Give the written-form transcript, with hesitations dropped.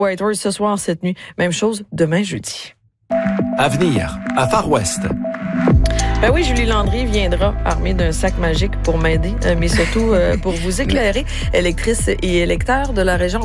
Whitehorse ce soir, cette nuit. Même chose demain, jeudi. Avenir, à Far West. Ben oui, Julie Landry viendra armée d'un sac magique pour m'aider, mais surtout pour vous éclairer, électrice et électeur de la région.